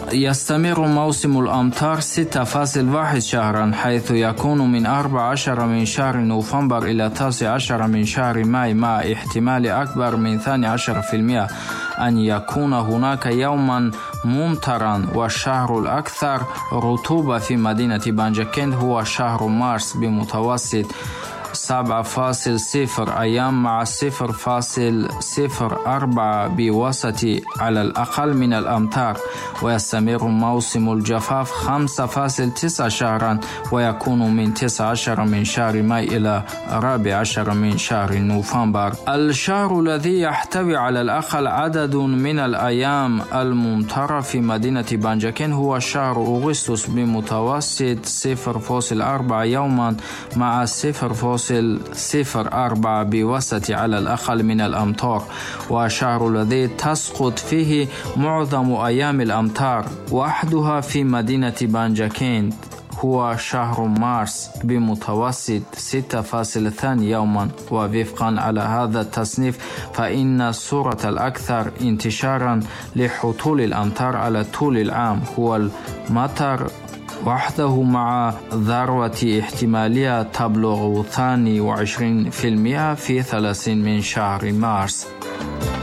يستمر موسم الأمطار 6.1 شهرا، حيث يكون من 14 من شهر نوفمبر إلى 19 من شهر ماي، مع احتمال أكبر من 12% أن يكون هناك يوما ممطرا. والشهر الأكثر رطوبة في مدينة بانجاكند هو شهر مارس بمتوسط 7.0 أيام مع 0.04 بوسط على الأقل من الأمطار. ويستمر موسم الجفاف 5.9 شهرا، ويكون من 19 من شهر ماي إلى 14 من شهر نوفمبر. الشهر الذي يحتوي على الأقل عدد من الأيام الممطرة في مدينة بانجاكند هو شهر أغسطس بمتوسط 0.4 يوما مع 0.04 بوسط على الأقل من الأمطار. وشهر الذي تسقط فيه معظم أيام الأمطار وحدها في مدينة بانجاكند هو شهر مارس بمتوسط 6.2 يوما. ووفقا على هذا التصنيف فإن الصورة الأكثر انتشارا لحصول الأمطار على طول العام هو المطر وحده، مع ذروة احتمالية تبلغ 22% في 30 من شهر مارس.